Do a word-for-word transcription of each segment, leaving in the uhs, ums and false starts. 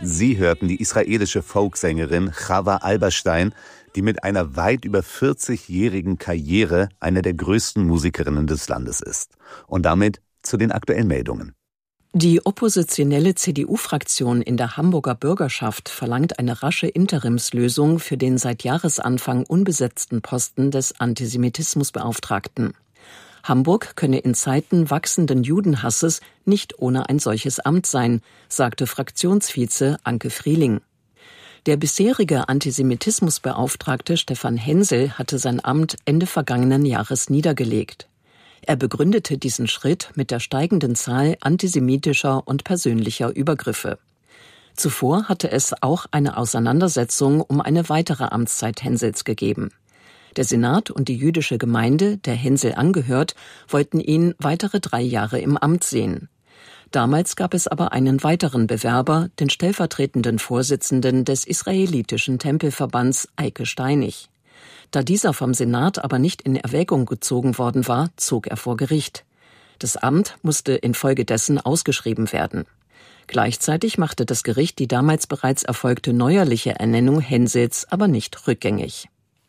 Sie hörten die israelische Folksängerin Chava Alberstein, die mit einer weit über vierzigjährigen Karriere eine der größten Musikerinnen des Landes ist. Und damit zu den aktuellen Meldungen. Die oppositionelle C D U-Fraktion in der Hamburger Bürgerschaft verlangt eine rasche Interimslösung für den seit Jahresanfang unbesetzten Posten des Antisemitismusbeauftragten. Hamburg könne in Zeiten wachsenden Judenhasses nicht ohne ein solches Amt sein, sagte Fraktionsvize Anke Frieling. Der bisherige Antisemitismusbeauftragte Stefan Hensel hatte sein Amt Ende vergangenen Jahres niedergelegt. Er begründete diesen Schritt mit der steigenden Zahl antisemitischer und persönlicher Übergriffe. Zuvor hatte es auch eine Auseinandersetzung um eine weitere Amtszeit Hensels gegeben. Der Senat und die jüdische Gemeinde, der Hensel angehört, wollten ihn weitere drei Jahre im Amt sehen. Damals gab es aber einen weiteren Bewerber, den stellvertretenden Vorsitzenden des israelitischen Tempelverbands Eike Steinig. Da dieser vom Senat aber nicht in Erwägung gezogen worden war, zog er vor Gericht. Das Amt musste infolgedessen ausgeschrieben werden. Gleichzeitig machte das Gericht die damals bereits erfolgte neuerliche Ernennung Hensels aber nicht rückgängig.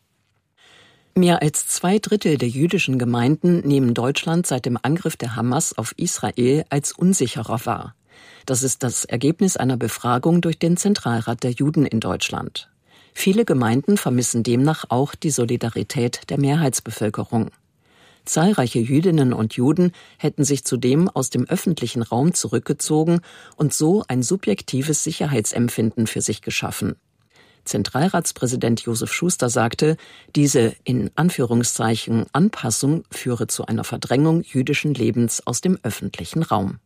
Mehr als zwei Drittel der jüdischen Gemeinden nehmen Deutschland seit dem Angriff der Hamas auf Israel als unsicherer wahr. Das ist das Ergebnis einer Befragung durch den Zentralrat der Juden in Deutschland. Viele Gemeinden vermissen demnach auch die Solidarität der Mehrheitsbevölkerung. Zahlreiche Jüdinnen und Juden hätten sich zudem aus dem öffentlichen Raum zurückgezogen und so ein subjektives Sicherheitsempfinden für sich geschaffen. Zentralratspräsident Josef Schuster sagte, diese in Anführungszeichen Anpassung führe zu einer Verdrängung jüdischen Lebens aus dem öffentlichen Raum.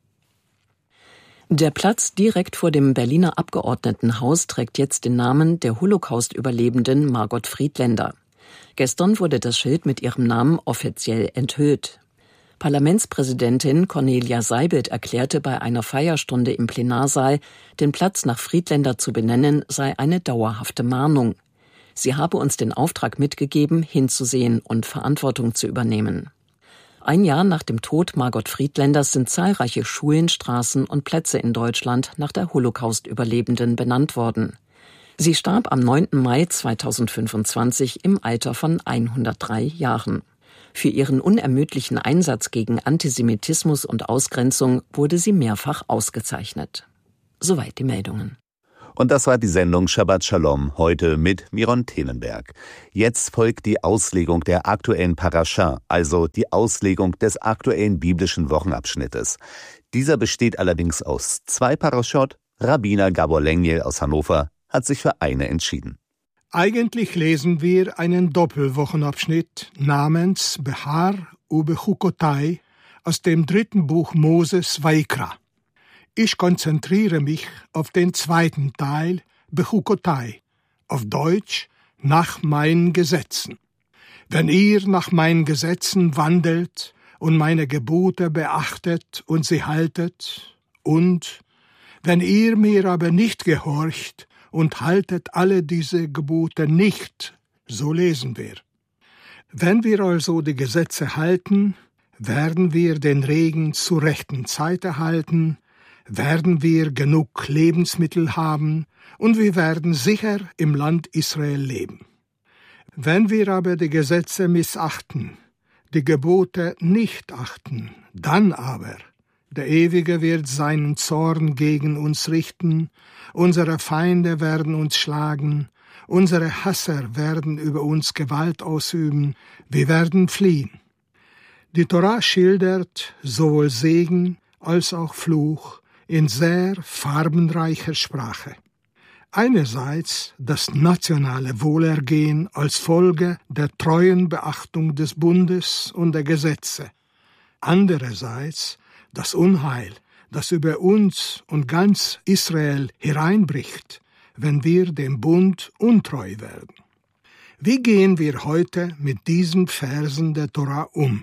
Der Platz direkt vor dem Berliner Abgeordnetenhaus trägt jetzt den Namen der Holocaust-Überlebenden Margot Friedländer. Gestern wurde das Schild mit ihrem Namen offiziell enthüllt. Parlamentspräsidentin Cornelia Seibelt erklärte bei einer Feierstunde im Plenarsaal, den Platz nach Friedländer zu benennen sei eine dauerhafte Mahnung. Sie habe uns den Auftrag mitgegeben, hinzusehen und Verantwortung zu übernehmen. Ein Jahr nach dem Tod Margot Friedländers sind zahlreiche Schulen, Straßen und Plätze in Deutschland nach der Holocaust-Überlebenden benannt worden. Sie starb am neunten Mai zweitausendfünfundzwanzig im Alter von hundertdrei Jahren. Für ihren unermüdlichen Einsatz gegen Antisemitismus und Ausgrenzung wurde sie mehrfach ausgezeichnet. Soweit die Meldungen. Und das war die Sendung Shabbat Shalom, heute mit Miron Tenenberg. Jetzt folgt die Auslegung der aktuellen Parascha, also die Auslegung des aktuellen biblischen Wochenabschnittes. Dieser besteht allerdings aus zwei Parashot. Rabbiner Gabor Lengyel aus Hannover hat sich für eine entschieden. Eigentlich lesen wir einen Doppelwochenabschnitt namens Behar uBechukotai aus dem dritten Buch Moses Vaikra. Ich konzentriere mich auf den zweiten Teil Bechukotai, auf Deutsch nach meinen Gesetzen. Wenn ihr nach meinen Gesetzen wandelt und meine Gebote beachtet und sie haltet, und wenn ihr mir aber nicht gehorcht und haltet alle diese Gebote nicht, so lesen wir. Wenn wir also die Gesetze halten, werden wir den Regen zur rechten Zeit erhalten, werden wir genug Lebensmittel haben und wir werden sicher im Land Israel leben. Wenn wir aber die Gesetze missachten, die Gebote nicht achten, dann aber der Ewige wird seinen Zorn gegen uns richten, unsere Feinde werden uns schlagen, unsere Hasser werden über uns Gewalt ausüben, wir werden fliehen. Die Torah schildert sowohl Segen als auch Fluch in sehr farbenreicher Sprache. Einerseits das nationale Wohlergehen als Folge der treuen Beachtung des Bundes und der Gesetze, andererseits das Unheil, das über uns und ganz Israel hereinbricht, wenn wir dem Bund untreu werden. Wie gehen wir heute mit diesen Versen der Torah um?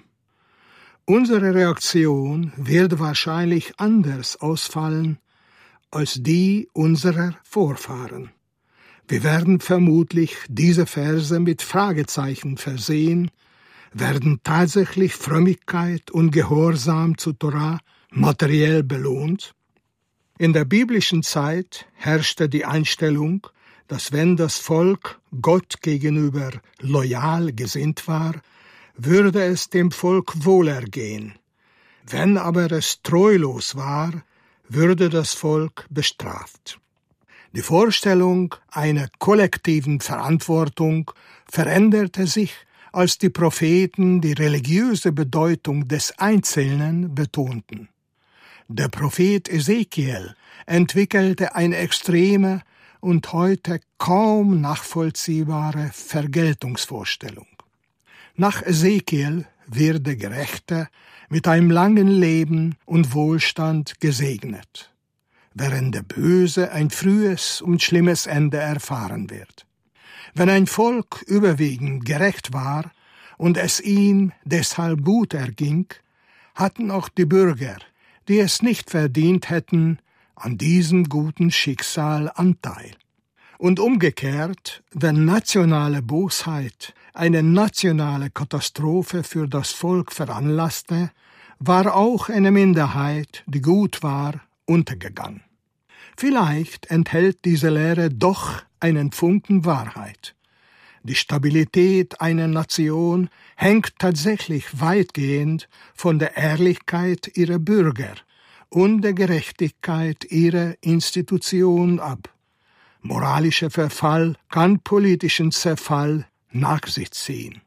Unsere Reaktion wird wahrscheinlich anders ausfallen als die unserer Vorfahren. Wir werden vermutlich diese Verse mit Fragezeichen versehen, werden tatsächlich Frömmigkeit und Gehorsam zur Torah materiell belohnt? In der biblischen Zeit herrschte die Einstellung, dass wenn das Volk Gott gegenüber loyal gesinnt war, würde es dem Volk wohlergehen. Wenn aber es treulos war, würde das Volk bestraft. Die Vorstellung einer kollektiven Verantwortung veränderte sich, als die Propheten die religiöse Bedeutung des Einzelnen betonten. Der Prophet Ezekiel entwickelte eine extreme und heute kaum nachvollziehbare Vergeltungsvorstellung. Nach Ezekiel wird der Gerechte mit einem langen Leben und Wohlstand gesegnet, während der Böse ein frühes und schlimmes Ende erfahren wird. Wenn ein Volk überwiegend gerecht war und es ihm deshalb gut erging, hatten auch die Bürger, die es nicht verdient hätten, an diesem guten Schicksal Anteil. Und umgekehrt, wenn nationale Bosheit eine nationale Katastrophe für das Volk veranlasste, war auch eine Minderheit, die gut war, untergegangen. Vielleicht enthält diese Lehre doch einen Funken Wahrheit. Die Stabilität einer Nation hängt tatsächlich weitgehend von der Ehrlichkeit ihrer Bürger und der Gerechtigkeit ihrer Institutionen ab. Moralischer Verfall kann politischen Zerfall nach sich ziehen.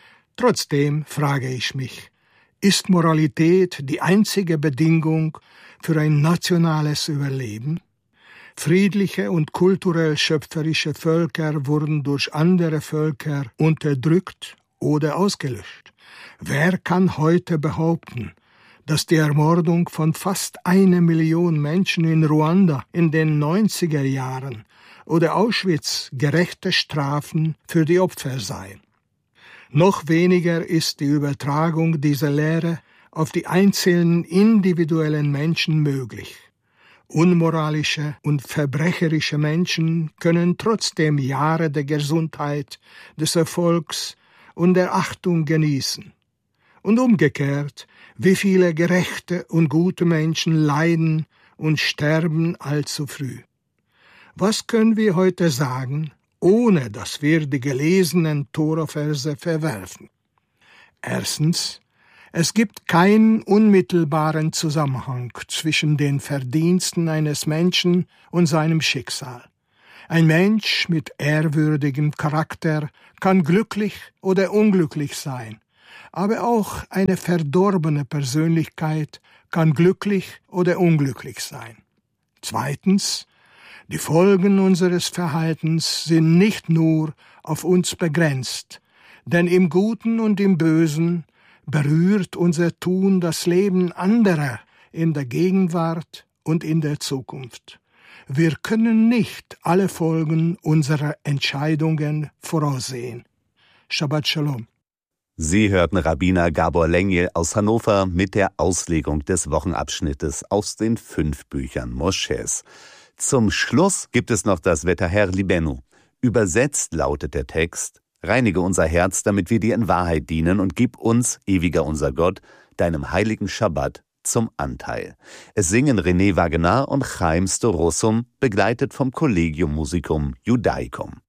Trotzdem frage ich mich, ist Moralität die einzige Bedingung für ein nationales Überleben? Friedliche und kulturell schöpferische Völker wurden durch andere Völker unterdrückt oder ausgelöscht. Wer kann heute behaupten, dass die Ermordung von fast einer Million Menschen in Ruanda in den neunziger Jahren oder Auschwitz gerechte Strafen für die Opfer seien? Noch weniger ist die Übertragung dieser Lehre auf die einzelnen individuellen Menschen möglich. Unmoralische und verbrecherische Menschen können trotzdem Jahre der Gesundheit, des Erfolgs und der Achtung genießen. Und umgekehrt, wie viele gerechte und gute Menschen leiden und sterben allzu früh. Was können wir heute sagen, ohne dass wir die gelesenen Toraverse verwerfen? Erstens, es gibt keinen unmittelbaren Zusammenhang zwischen den Verdiensten eines Menschen und seinem Schicksal. Ein Mensch mit ehrwürdigem Charakter kann glücklich oder unglücklich sein, aber auch eine verdorbene Persönlichkeit kann glücklich oder unglücklich sein. Zweitens, die Folgen unseres Verhaltens sind nicht nur auf uns begrenzt, denn im Guten und im Bösen berührt unser Tun das Leben anderer in der Gegenwart und in der Zukunft. Wir können nicht alle Folgen unserer Entscheidungen voraussehen. Shabbat Shalom. Sie hörten Rabbiner Gabor Lengyel aus Hannover mit der Auslegung des Wochenabschnittes aus den fünf Büchern Mosches. Zum Schluss gibt es noch das Vetaher Libenu. Übersetzt lautet der Text: Reinige unser Herz, damit wir dir in Wahrheit dienen, und gib uns, ewiger unser Gott, deinem heiligen Schabbat zum Anteil. Es singen René Wagenaar und Chaim Storosum, begleitet vom Collegium Musicum Judaicum.